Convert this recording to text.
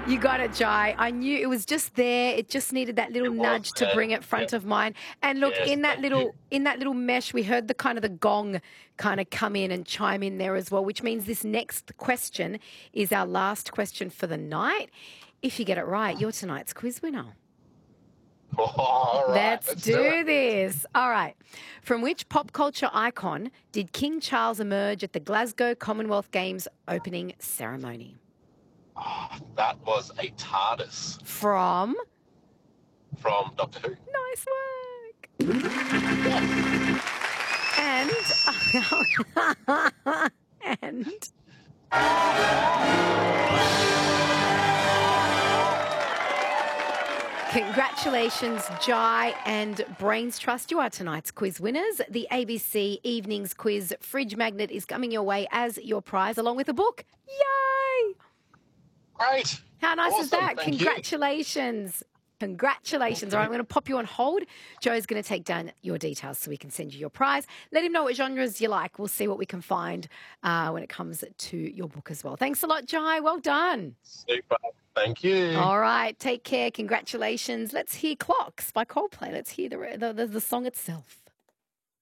You got it, Jai. I knew it was just there. It just needed that little It nudge was to there. bring it Yep. front of mind. And look, Yes, thank you. in that little mesh, we heard the kind of the gong kind of come in and chime in there as well, which means this next question is our last question for the night. If you get it right, you're tonight's quiz winner. All right, Let's let's do do it. this. All right. From which pop culture icon did King Charles emerge at the Glasgow Commonwealth Games opening ceremony? That was a TARDIS From from Doctor Who. Nice work. And congratulations, Jai and Brains Trust. You are tonight's quiz winners. The ABC Evenings Quiz Fridge Magnet is coming your way as your prize, along with a book. Yay! Great. How nice is Awesome, that? thank you. Congratulations. Congratulations. All right, I'm going to pop you on hold. Joe's going to take down your details so we can send you your prize. Let him know what genres you like. We'll see what we can find when it comes to your book as well. Thanks a lot, Jai. Well done. Super. Thank you. All right, take care. Congratulations. Let's hear Clocks by Coldplay. Let's hear the song itself.